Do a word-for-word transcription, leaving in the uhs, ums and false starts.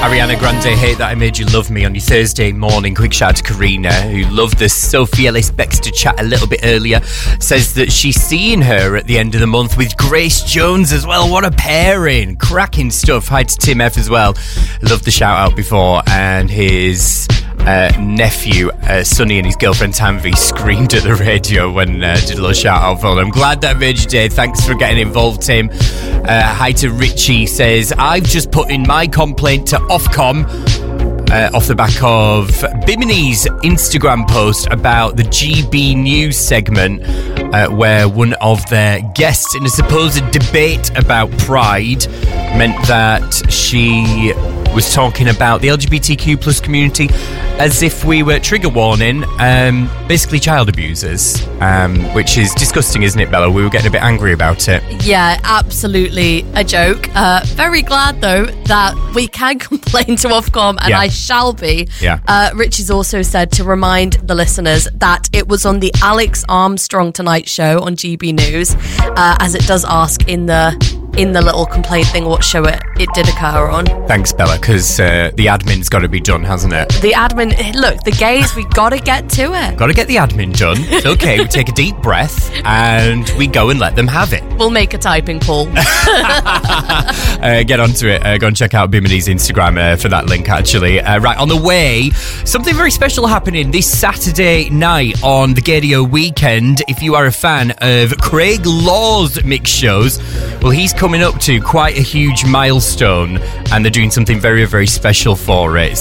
Ariana Grande, Hate That I Made You Love Me on your Thursday morning. Quick shout out to Karina, who loved the Sophie Ellis Bextor chat a little bit earlier. Says that she's seeing her at the end of the month with Grace Jones as well. What a pairing. Cracking stuff. Hi to Tim F as well. Loved the shout out before. And his uh, nephew, uh, Sonny, and his girlfriend Tanvi screamed at the radio when uh, did a little shout out for them. Glad that made your day. Thanks for getting involved, Tim. Uh, hi to Richie, says, I've just put in my complaint to Ofcom uh, off the back of Bimini's Instagram post about the G B News segment uh, where one of their guests in a supposed debate about Pride meant that she was talking about the L G B T Q plus community as if we were, trigger warning, um, basically child abusers, um, which is disgusting, isn't it, Bella? We were getting a bit angry about it. Yeah, absolutely a joke. Uh, very glad, though, that we can complain to Ofcom, and yeah. I shall be. Yeah. Uh, Richie's also said to remind the listeners that it was on the Alex Armstrong Tonight Show on G B News, uh, as it does ask in the... in the little complaint thing what show it, it did occur on. Thanks, Bella, because uh, the admin's got to be done, hasn't it? The admin, look, the gays, we got to get to it. Got to get the admin done. It's okay, we take a deep breath and we go and let them have it. We'll make a typing poll. uh, get onto it. Uh, go and check out Bimini's Instagram uh, for that link, actually. Uh, right, on the way, something very special happening this Saturday night on the Gaydio Weekend. If you are a fan of Craig Law's mix shows, well, he's coming up to quite a huge milestone and they're doing something very, very special for it.